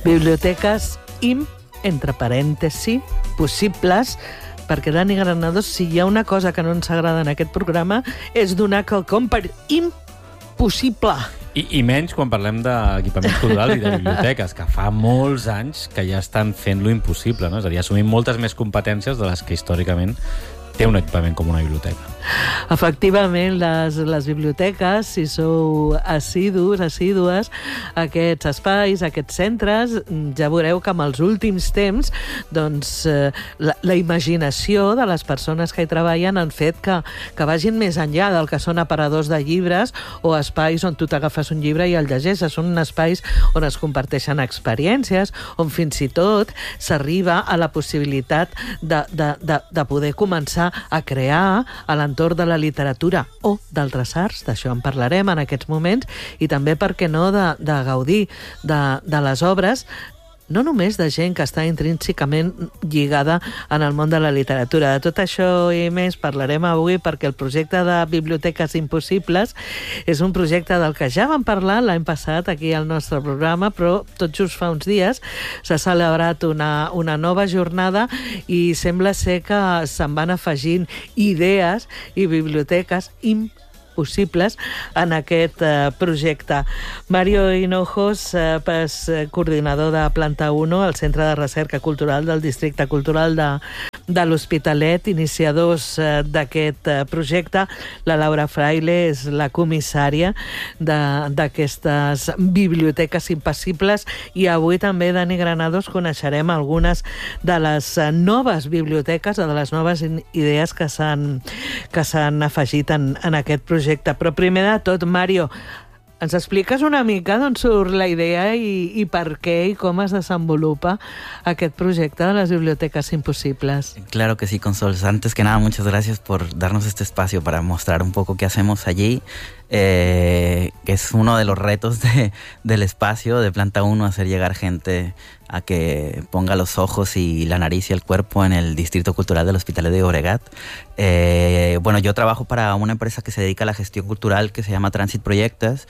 Biblioteques entre parèntesis, possibles, perquè Dani Granados, si hi ha una cosa que no ens agrada en aquest programa, és donar quelcom per impossible. I menys quan parlem d'equipaments culturals i de biblioteques, que fa molts anys que ja estan fent lo impossible, no? És a dir, assumint moltes més competències de les que històricament té un equipament com una biblioteca. Efectivament, les biblioteques, si sou assídues, aquests espais, aquests centres, ja veureu que en els últims temps doncs, la imaginació de les persones que hi treballen han fet que vagin més enllà del que són aparadors de llibres o espais on tu t'agafes un llibre i el llegeixes. Són espais on es comparteixen experiències, on fins i tot s'arriba a la possibilitat de poder començar a crear a l'entorn de la literatura o d'altres arts, d'això en parlarem en aquests moments, i també, per què no, de gaudir de les obres, no només de gent que està intrínsecament lligada en el món de la literatura. De tot això i més parlarem avui, perquè el projecte de Biblioteques Impossibles és un projecte del que ja vam parlar l'any passat aquí al nostre programa, però tot just fa uns dies s'ha celebrat una nova jornada i sembla ser que se'n van afegint idees i biblioteques possibles en aquest projecte. Mario Hinojos, coordinador de Planta 1, al Centre de Recerca Cultural del Districte Cultural de l'Hospitalet, iniciadors d'aquest projecte. La Laura Fraile és la comissària d'aquestes biblioteques impossibles, i avui també, Dani Granados, coneixerem algunes de les noves biblioteques o de les noves idees que s'han afegit en aquest projecte. Però primer de tot, Mario, ens expliques una mica d'on surt la idea i per què i com es desenvolupa aquest projecte de las Bibliotecas Imposibles? Claro que sí, Consols. Antes que nada, muchas gracias por darnos este espacio para mostrar un poco qué hacemos allí. Que es uno de los retos del espacio de Planta 1, hacer llegar gente a que ponga los ojos y la nariz y el cuerpo en el Distrito Cultural del Hospitalet de Llobregat. Bueno, yo trabajo para una empresa que se dedica a la gestión cultural que se llama Transit Projectes,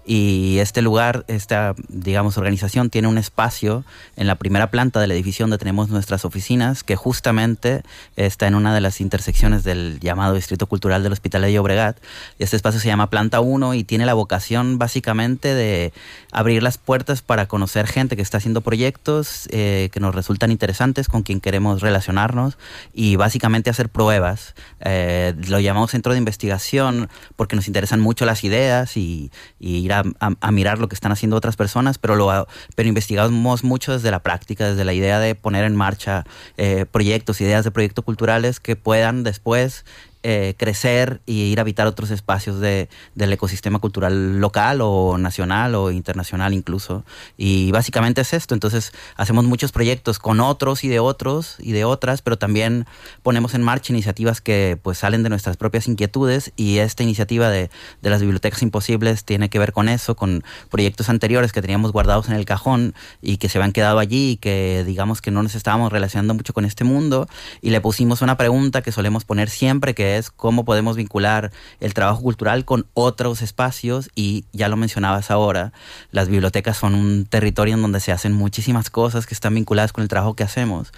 y este lugar, esta, digamos, organización tiene un espacio en la primera planta del edificio donde tenemos nuestras oficinas, que justamente está en una de las intersecciones del llamado Distrito Cultural del Hospitalet de Llobregat. Y este espacio se llama Planta 1 y tiene la vocación básicamente de abrir las puertas para conocer gente que está haciendo proyectos que nos resultan interesantes, con quien queremos relacionarnos, y básicamente hacer pruebas. Lo llamamos centro de investigación porque nos interesan mucho las ideas y ir a mirar lo que están haciendo otras personas, pero investigamos mucho desde la práctica, desde la idea de poner en marcha proyectos, ideas de proyectos culturales que puedan después crecer y ir a habitar otros espacios del ecosistema cultural local o nacional o internacional incluso. Y básicamente es esto. Entonces hacemos muchos proyectos con otros y de otras, pero también ponemos en marcha iniciativas que pues salen de nuestras propias inquietudes, y esta iniciativa de las Bibliotecas Imposibles tiene que ver con eso, con proyectos anteriores que teníamos guardados en el cajón y que se habían quedado allí y que digamos que no nos estábamos relacionando mucho con este mundo, y le pusimos una pregunta que solemos poner siempre, que es cómo podemos vincular el trabajo cultural con otros espacios. Y ya lo mencionabas ahora, las bibliotecas son un territorio en donde se hacen muchísimas cosas que están vinculadas con el trabajo que hacemos,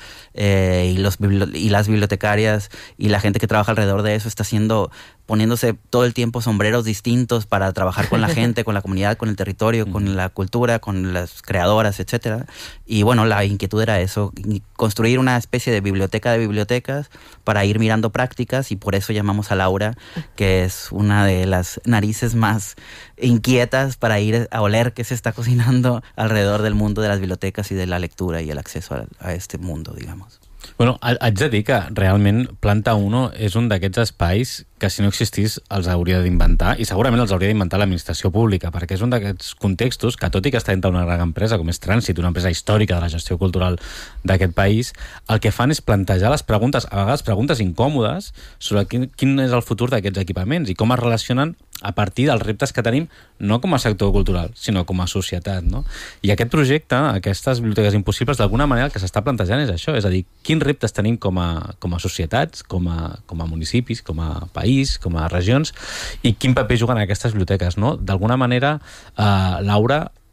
y las bibliotecarias y la gente que trabaja alrededor de eso está poniéndose todo el tiempo sombreros distintos para trabajar con la gente, con la comunidad, con el territorio, con la cultura, con las creadoras, etcétera. Y bueno, la inquietud era eso, construir una especie de biblioteca de bibliotecas para ir mirando prácticas, y por eso llamamos a Laura, que es una de las narices más inquietas para ir a oler qué se está cocinando alrededor del mundo de las bibliotecas y de la lectura y el acceso a este mundo, digamos. Bueno, haig de dir que realment Planta 1 és un d'aquests espais que si no existís els hauria d'inventar, i segurament els hauria d'inventar l'administració pública, perquè és un d'aquests contextos que, tot i que està dintre una gran empresa com és Transit, una empresa històrica de la gestió cultural d'aquest país, el que fan és plantejar les preguntes, a vegades preguntes incòmodes, sobre quin és el futur d'aquests equipaments i com es relacionen a partir dels reptes que tenim, no com a sector cultural, sinó com a societat, no? I aquest projecte, aquestes biblioteques impossibles, d'alguna manera el que s'està plantejant és això, és a dir, quins reptes tenim com a societats, com a municipis, com a país, com a regions, i quin paper juguen aquestes biblioteques, no? D'alguna manera, Laura,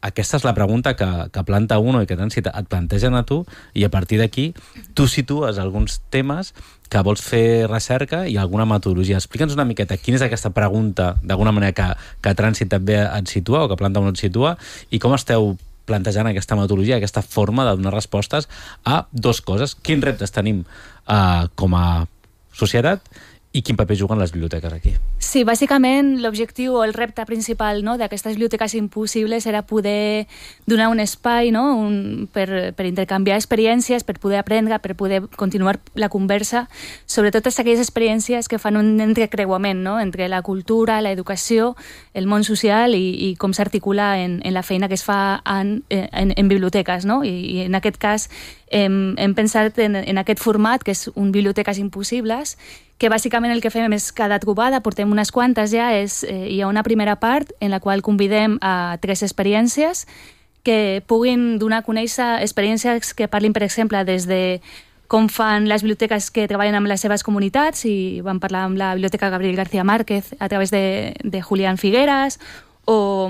aquesta és la pregunta que Planta 1 i que Trànsit et plantegen a tu, i a partir d'aquí tu situes alguns temes que vols fer recerca i alguna metodologia. Explica'ns una miqueta quina és aquesta pregunta, d'alguna manera, que Trànsit també et situa, o que Planta 1 et situa, i com esteu plantejant aquesta metodologia, aquesta forma de donar respostes a dues coses. Quins reptes tenim com a societat i quin paper juguen les biblioteques aquí? Sí, bàsicament l'objectiu o el repte principal, no, d'aquestes biblioteques impossibles era poder donar un espai, no, per intercanviar experiències, per poder aprendre, per poder continuar la conversa sobre totes aquelles experiències que fan un entrecreuament, no, entre la cultura, l'educació, el món social i com s'articula en la feina que es fa en biblioteques. No? I en aquest cas hem pensat en aquest format, que és un Biblioteques Impossibles, que bàsicament el que fem és cada trobada, portem unes quantes ja, hi ha una primera part en la qual convidem a 3 experiències que puguin donar a conèixer experiències que parlin, per exemple, des de com fan les biblioteques que treballen amb les seves comunitats, i vam parlar amb la Biblioteca Gabriel García Márquez a través de Julián Figueras, o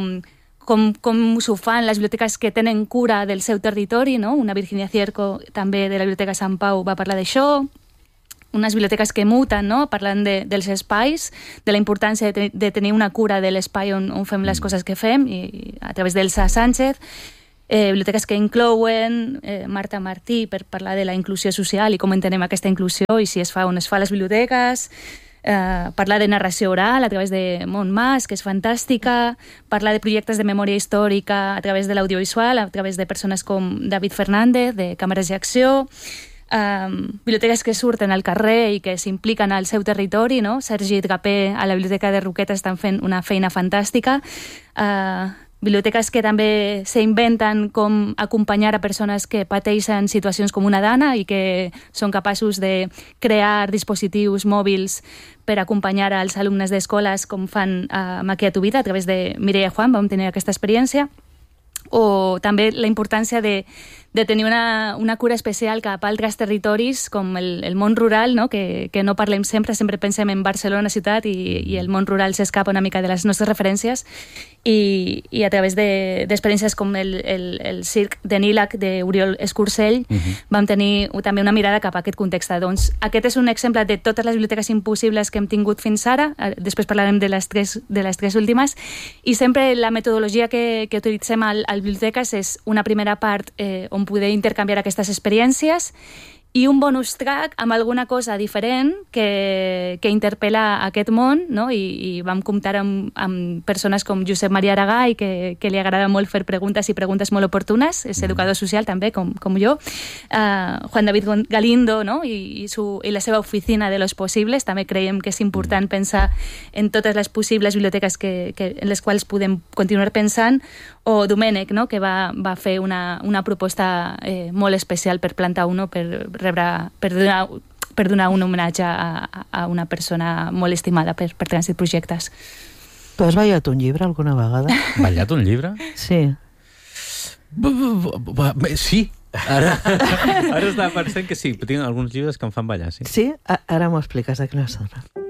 com s'ho fan les biblioteques que tenen cura del seu territori, no? Una Virginia Cierco, també de la Biblioteca Sant Pau, va parlar d'això. Unes biblioteques que muten, no? Parlant dels espais, de la importància de tenir una cura de l'espai on fem les coses que fem, i a través d'Elsa Sánchez. Biblioteques que inclouen Marta Martí, per parlar de la inclusió social i com entenem aquesta inclusió i si es fa on es fa les biblioteques. Parlar de narració oral a través de Montmas, que és fantàstica, parlar de projectes de memòria històrica a través de l'audiovisual, a través de persones com David Fernández, de Càmeres i Acció, biblioteques que surten al carrer i que s'impliquen al seu territori, no? Sergi Drapé a la Biblioteca de Roquetes estan fent una feina fantàstica, biblioteques que també s'inventen com acompanyar a persones que pateixen situacions com una dana i que són capaços de crear dispositius mòbils per acompanyar als alumnes d'escoles, com fan a Maquia tu vida, a través de Mireia Juan, vam tenir aquesta experiència. O també la importància de tenir una cura especial cap a altres territoris, com el món rural, no? Que no parlem sempre pensem en Barcelona ciutat i el món rural s'escapa una mica de les nostres referències, i a través d'experiències com el circ de Nilac d'Oriol Escursell vam tenir també una mirada cap a aquest context. Doncs aquest és un exemple de totes les biblioteques impossibles que hem tingut fins ara, després parlarem de les tres últimes, i sempre la metodologia que utilitzem al biblioteques és una primera part on poder intercanviar aquestes experiències i un bonus track amb alguna cosa diferent que interpel·la aquest món, no? I vam comptar amb persones com Josep Maria Aragall, que li agrada molt fer preguntes i preguntes molt oportunes, és educador social també, com jo, Juan David Galindo, no? I la seva oficina de los posibles, també creiem que és important pensar en totes les possibles biblioteques en les quals podem continuar pensant, o Domènec, no? Que va fer una proposta molt especial per Planta 1 per donar un homenatge a una persona molt estimada per Trànsit Projectes. Tu has ballat un llibre alguna vegada? Ballat un llibre? Sí. Sí. Ara estava pensant que sí, tinc alguns llibres que em fan ballar, sí. Sí? Ara m'ho expliques, de quina zona.